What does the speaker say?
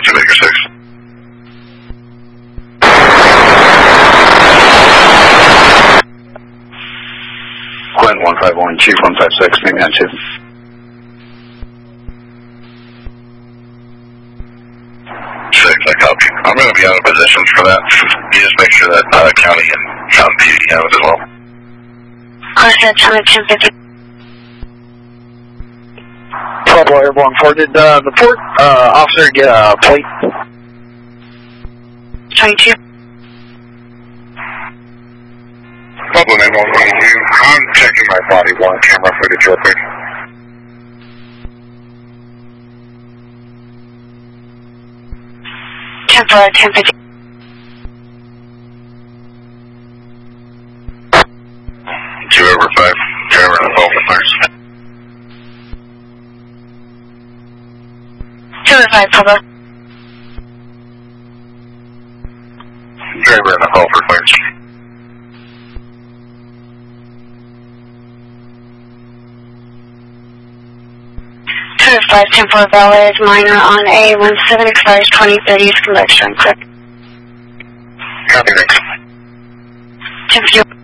to Baker 6. Quint 151, Chief 156, name on 2. Six, I copy. I'm going to be out of position for that. You just make sure that County and Mountain PD have it as well. Carson, 1050. Pueblo Airborne 4, did the port officer get a plate? 22. Pueblo 911, I'm checking my body worn camera footage real quick. Temporary 1050. Two over 5, driver in the phone with nurse. 205, Pueblo. Driver in the call for clearance. Five temporal valet is minor on A17 expires 2030. Come back strong quick. Copy, thanks. 1050.